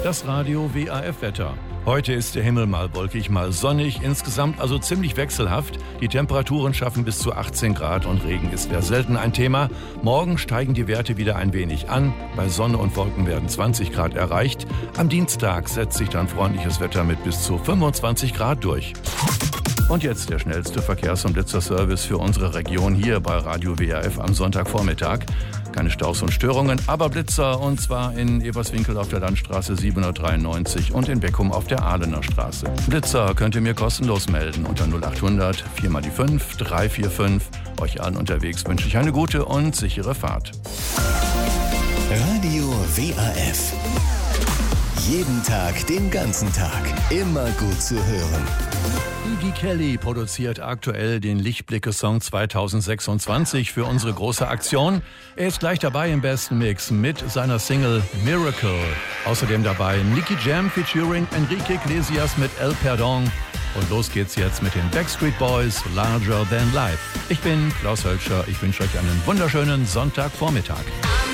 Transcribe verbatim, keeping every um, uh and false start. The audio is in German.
das Radio W A F-Wetter. Heute ist der Himmel mal wolkig, mal sonnig, insgesamt also ziemlich wechselhaft. Die Temperaturen schaffen bis zu achtzehn Grad und Regen ist eher selten ein Thema. Morgen steigen die Werte wieder ein wenig an. Bei Sonne und Wolken werden zwanzig Grad erreicht. Am Dienstag setzt sich dann freundliches Wetter mit bis zu fünfundzwanzig Grad durch. Und jetzt der schnellste Verkehrs- und Blitzerservice für unsere Region hier bei Radio W A F am Sonntagvormittag. Keine Staus und Störungen, aber Blitzer, und zwar in Eberswinkel auf der Landstraße siebenhundertdreiundneunzig und in Beckum auf der Ahlener Straße. Blitzer könnt ihr mir kostenlos melden unter null achthundert vier mal die fünf drei vier fünf. Euch allen unterwegs wünsche ich eine gute und sichere Fahrt. Radio W A F. Jeden Tag, den ganzen Tag. Immer gut zu hören. Iggy Kelly produziert aktuell den Lichtblicke-Song zweitausendsechsundzwanzig für unsere große Aktion. Er ist gleich dabei im besten Mix mit seiner Single Miracle. Außerdem dabei Nicky Jam featuring Enrique Iglesias mit El Perdón. Und los geht's jetzt mit den Backstreet Boys, Larger Than Life. Ich bin Klaus Hölscher, ich wünsche euch einen wunderschönen Sonntagvormittag.